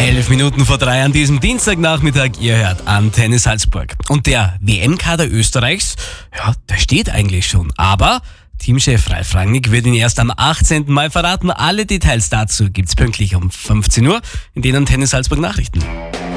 11 Minuten vor 3 an diesem Dienstagnachmittag. Ihr hört Antenne Salzburg. Und der WM-Kader Österreichs, ja, der steht eigentlich schon. Aber Teamchef Ralf Rangnick wird ihn erst am 18. Mai verraten. Alle Details dazu gibt's pünktlich um 15 Uhr in den Antenne Salzburg Nachrichten.